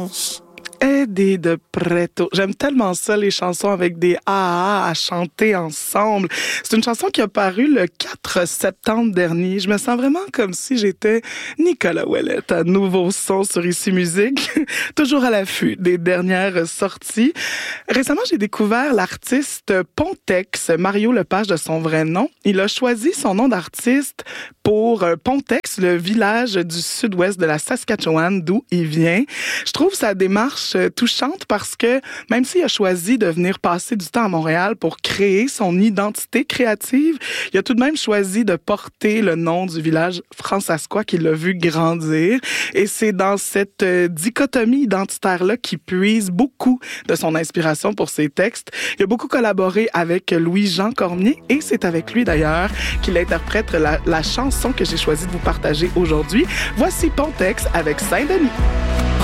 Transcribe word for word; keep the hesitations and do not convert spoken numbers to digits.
France. Eddie de Pretto. J'aime tellement ça, les chansons avec des A A à chanter ensemble. C'est une chanson qui a paru le quatre septembre dernier. Je me sens vraiment comme si j'étais Nicolas Ouellette à Nouveau Son sur Ici Musique, toujours à l'affût des dernières sorties. Récemment, j'ai découvert l'artiste Pontex, Mario Lepage de son vrai nom. Il a choisi son nom d'artiste pour Pontex, le village du sud-ouest de la Saskatchewan, d'où il vient. Je trouve sa démarche touchante parce que même s'il a choisi de venir passer du temps à Montréal pour créer son identité créative, il a tout de même choisi de porter le nom du village francescois qu'il a vu grandir. Et c'est dans cette dichotomie identitaire-là qu'il puise beaucoup de son inspiration pour ses textes. Il a beaucoup collaboré avec Louis-Jean Cormier et c'est avec lui d'ailleurs qu'il interprète la, la chanson que j'ai choisi de vous partager aujourd'hui. Voici Pontex avec Saint-Denis.